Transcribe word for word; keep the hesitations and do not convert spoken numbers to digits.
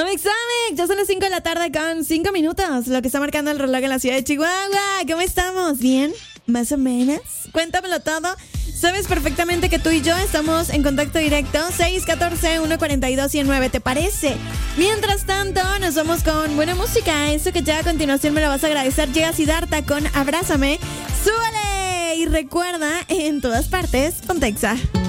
Amix, Amix, ya son las cinco de la tarde con cinco minutos, lo que está marcando el reloj en la ciudad de Chihuahua. ¿Cómo estamos? ¿Bien? ¿Más o menos? Cuéntamelo todo. Sabes perfectamente que tú y yo estamos en contacto directo. seis uno cuatro, uno cuatro dos, uno nueve, ¿te parece? Mientras tanto, nos vamos con buena música. Eso que ya a continuación me lo vas a agradecer. Llega Siddhartha con Abrázame. ¡Súbale! Y recuerda, en todas partes, Pontexa.